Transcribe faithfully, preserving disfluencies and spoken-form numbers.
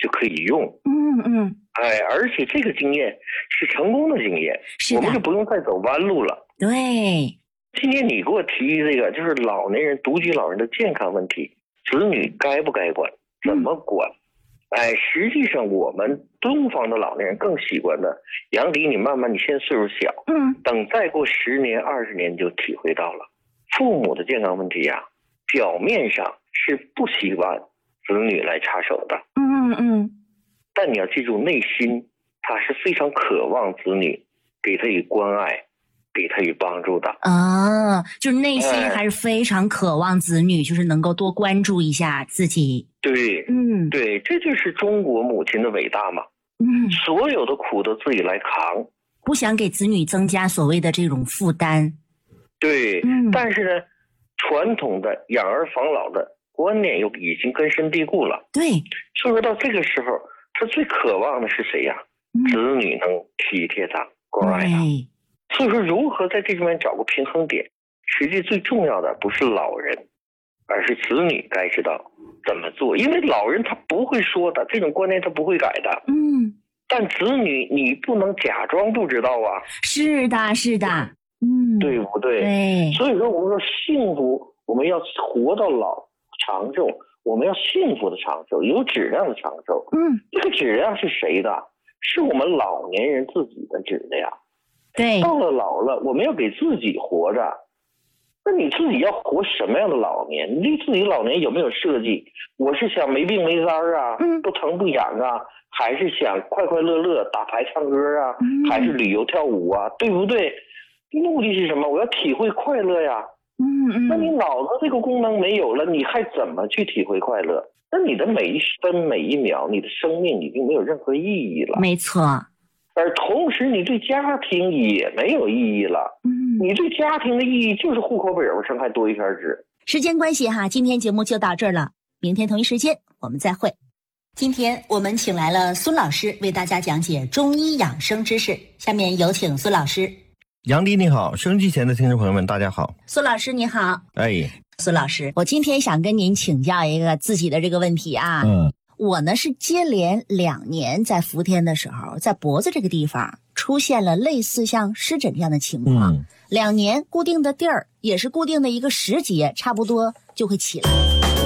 就可以用。 嗯嗯， 哎，而且这个经验是成功的经验， 是的， 我们就不用再走弯路了。 对， 今天你给我提这个，就是老年人、独居老人的健康问题，子女该不该管，怎么管？嗯、哎，实际上我们东方的老年人更习惯的，杨迪，你慢慢，你现在岁数小， 嗯， 等再过十年、二十年就体会到了，父母的健康问题呀、啊，表面上是不希望子女来插手的， 嗯嗯嗯， 但你要记住，内心他是非常渴望子女给他以关爱，给他以帮助的啊，就是内心还是非常渴望子女，哎、就是能够多关注一下自己。 对， 嗯， 对，这就是中国母亲的伟大嘛。 嗯， 所有的苦都自己来扛， 不想给子女增加所谓的这种负担。 对， 嗯， 但是呢，传统的养儿防老的观念又已经根深蒂固了。 对， 所以说到这个时候，他最渴望的是谁呀？嗯、子女能体贴他、关爱他。所以说，如何在这里面找个平衡点，实际最重要的不是老人，而是子女该知道怎么做。因为老人他不会说的，这种观念他不会改的。 嗯， 但子女你不能假装不知道啊。 是的，是的，嗯， 对不对？ 对。 所以说，我们说幸福，我们要活到老长寿，我们要幸福的长寿，有质量的长寿。 嗯， 这个质量是谁的？是我们老年人自己的质量。 对， 到了老了，我们要给自己活着。那你自己要活什么样的老年？你对自己老年有没有设计？我是想没病没灾啊， 嗯， 不疼不痒啊，还是想快快乐乐打牌唱歌啊， 嗯、 还是旅游跳舞啊，对不对？目的是什么？我要体会快乐呀。 嗯嗯。 那你脑子这个功能没有了，你还怎么去体会快乐？那你的每一分每一秒，你的生命已经没有任何意义了。 没错。 而同时你对家庭也没有意义了。 嗯， 你对家庭的意义就是户口本上还多一片纸。 时间关系哈，今天节目就到这儿了，明天同一时间我们再会。今天我们请来了孙老师为大家讲解中医养生知识，下面有请孙老师。 杨迪你好，收音机前的听众朋友们大家好。 孙老师你好。 哎， 孙老师，我今天想跟您请教一个自己的这个问题啊。 嗯， 我呢是接连两年在伏天的时候，在脖子这个地方出现了类似像湿疹这样的情况。嗯，两年固定的地儿，也是固定的一个时节，差不多就会起来。